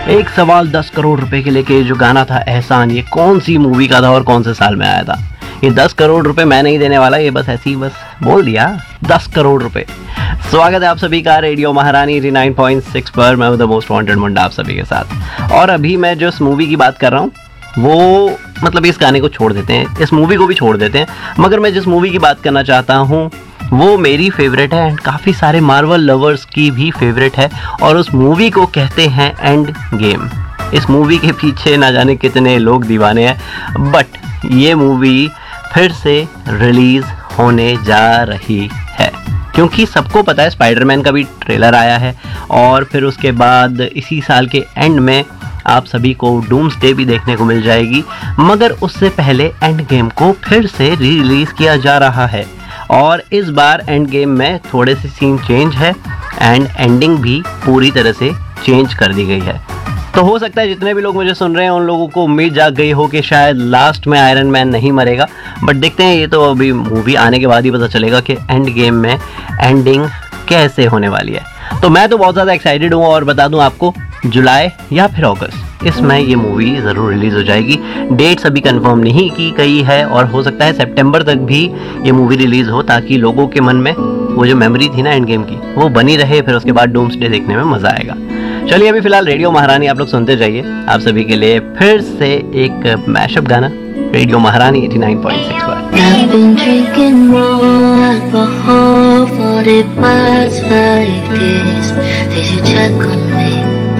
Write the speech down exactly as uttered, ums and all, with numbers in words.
एक सवाल दस करोड़ रुपए के लेके जो गाना था एहसान, ये कौन सी मूवी का था और कौन से साल में आया था? ये दस करोड़ रुपए मैं नहीं देने वाला, ये बस ऐसी बस बोल दिया, दस करोड़ रुपए। स्वागत है आप सभी का रेडियो महारानी नवासी पॉइंट सिक्स पर। मैं हूं द मोस्ट वांटेड मुंडा आप सभी के साथ। और अभी मैं जो इस मूवी की बात कर रहा हूँ वो मतलब इस गाने को छोड़ देते हैं, इस मूवी को भी छोड़ देते हैं, मगर मैं जिस मूवी की बात करना चाहता हूँ वो मेरी फेवरेट है एंड काफ़ी सारे मार्वल लवर्स की भी फेवरेट है, और उस मूवी को कहते हैं एंड गेम। इस मूवी के पीछे ना जाने कितने लोग दीवाने हैं, बट ये मूवी फिर से रिलीज़ होने जा रही है क्योंकि सबको पता है स्पाइडरमैन का भी ट्रेलर आया है, और फिर उसके बाद इसी साल के एंड में आप सभी को डूम्सडे भी देखने को मिल जाएगी। मगर उससे पहले एंड गेम को फिर से रिलीज़ किया जा रहा है, और इस बार एंड गेम में थोड़े से सीन चेंज है एंड एंडिंग भी पूरी तरह से चेंज कर दी गई है। तो हो सकता है जितने भी लोग मुझे सुन रहे हैं उन लोगों को उम्मीद जाग गई हो कि शायद लास्ट में आयरन मैन नहीं मरेगा, बट देखते हैं, ये तो अभी मूवी आने के बाद ही पता चलेगा कि एंड गेम में एंडिंग कैसे होने वाली है। तो मैं तो बहुत ज़्यादा एक्साइटेड हूँ, और बता दूँ आपको जुलाई या फिर अगस्त इसमें ये मूवी ज़रूर रिलीज़ हो जाएगी। डेट्स अभी कंफर्म नहीं की गई है, और हो सकता है सितंबर तक भी ये मूवी रिलीज़ हो, ताकि लोगों के मन में वो जो मेमोरी थी ना एंड गेम की वो बनी रहे, फिर उसके बाद डूम्सडे देखने में मज़ा आएगा। चलिए अभी फिलहाल रेडियो महारानी आप लोग सुनते जाइए। आप सभी के लिए फिर से एक मैशअप गाना रेडियो महारानी नवासी पॉइंट सिक्स पर। I've been drinking more alcohol for the past five days. Did you check on me?